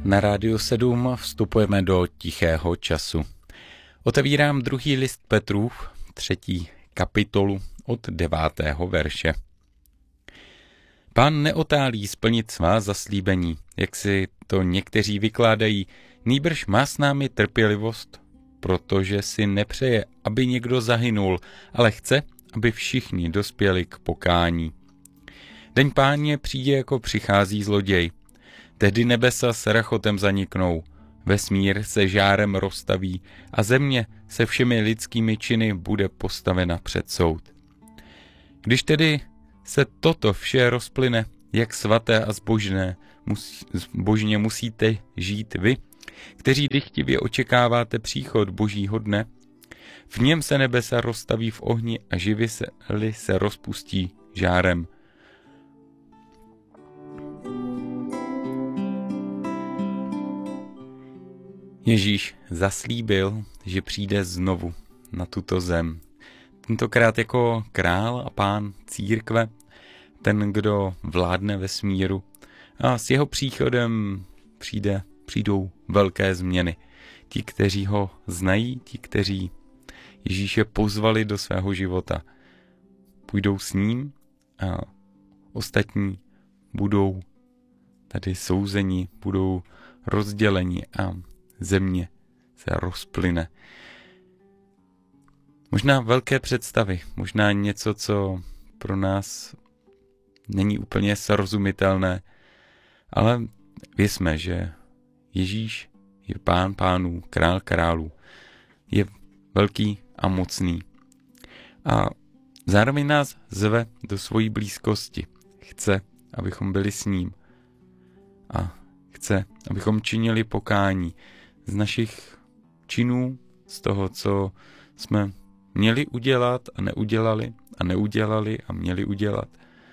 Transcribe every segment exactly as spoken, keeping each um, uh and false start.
Na Rádiu sedm vstupujeme do tichého času. Otevírám druhý list Petrův, třetí kapitolu od devátého verše. Pán neotálí splnit svá zaslíbení, jak si to někteří vykládají, nýbrž má s námi trpělivost, protože si nepřeje, aby někdo zahynul, ale chce, aby všichni dospěli k pokání. Den Páně přijde, jako přichází zloděj. Tehdy nebesa s rachotem zaniknou, vesmír se žárem roztaví a země se všemi lidskými činy bude postavena před soud. Když tedy se toto vše rozplyne, jak svaté a zbožné, musí, zbožně musíte žít vy, kteří dychtivě očekáváte příchod Božího dne. V něm se nebesa roztaví v ohni a živy se, se rozpustí žárem. Ježíš zaslíbil, že přijde znovu na tuto zem. Tentokrát jako král a pán církve, ten, kdo vládne vesmíru. A s jeho příchodem přijde, přijdou velké změny. Ti, kteří ho znají, ti, kteří Ježíše pozvali do svého života, půjdou s ním a ostatní budou tady souzeni, budou rozděleni a země se rozplyne. Možná velké představy, možná něco, co pro nás není úplně srozumitelné, ale věřme, že Ježíš je pán pánů, král králů, je velký a mocný. A zároveň nás zve do svojí blízkosti. Chce, abychom byli s ním. A chce, abychom činili pokání z našich činů, z toho, co jsme měli udělat a neudělali, a neudělali a měli udělat.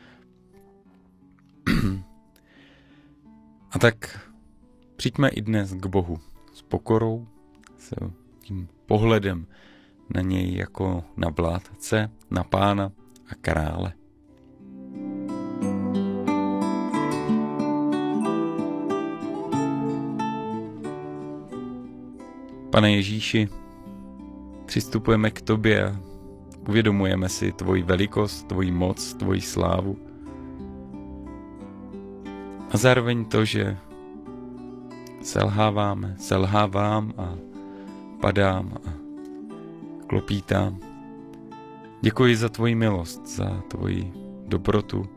A tak přijďme i dnes k Bohu s pokorou, s tím pohledem na něj jako na vládce, na pána a krále. Pane Ježíši, přistupujeme k tobě a uvědomujeme si tvoji velikost, tvoji moc, tvoji slávu. A zároveň to, že selháváme, selhávám a padám a klopítám. Děkuji za tvoji milost, za tvoji dobrotu,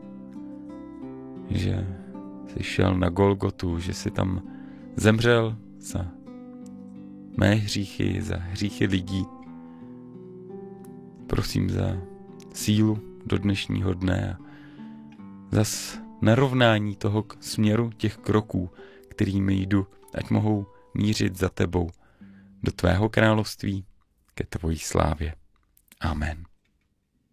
že jsi šel na Golgotu, že jsi tam zemřel za mé hříchy, za hříchy lidí. Prosím za sílu do dnešního dne a za narovnání toho směru těch kroků, kterými jdu, ať mohou mířit za tebou do tvého království, ke tvojí slávě. Amen.